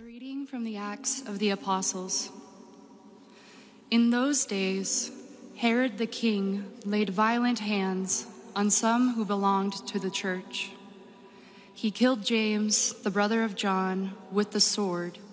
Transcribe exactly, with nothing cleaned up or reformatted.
A reading from the Acts of the Apostles. In those days, Herod the king laid violent hands on some who belonged to the church. He killed James, the brother of John, with the sword